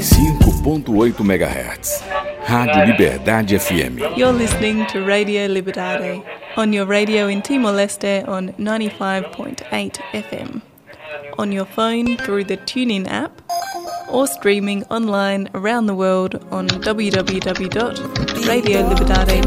95.8 MHz. Rádio Liberdade FM. You're listening to Radio Liberdade on your radio in Timor-Leste on 95.8 FM. On your phone through the TuneIn app or streaming online around the world on www.radioliberdade.com.